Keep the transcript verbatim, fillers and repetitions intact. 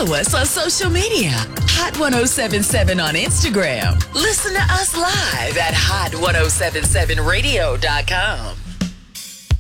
Follow us on social media. Hot ten seventy-seven on Instagram. Listen to us live at hot ten seventy-seven radio dot com.